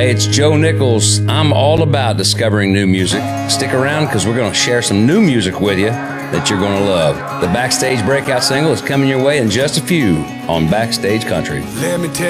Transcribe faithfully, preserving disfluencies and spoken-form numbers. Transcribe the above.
Hey, it's Joe Nichols. I'm all about discovering new music. Stick around because we're going to share some new music with you that you're going to love. The Backstage Breakout single is coming your way in just a few on Backstage Country. Let me tell